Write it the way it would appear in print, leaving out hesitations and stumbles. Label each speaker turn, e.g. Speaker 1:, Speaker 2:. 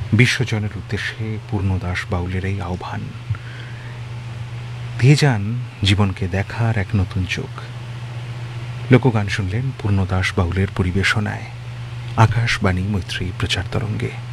Speaker 1: বিশ্বজনের উদ্দেশ্যে পূর্ণদাস বাউলের এই আহ্বান, দিয়ে যান জীবনকে দেখার এক নতুন চোখ। লোকগান শুনলেন পূর্ণদাস বাউলের পরিবেশনায় আকাশবাণী মৈত্রী প্রচার তরঙ্গে।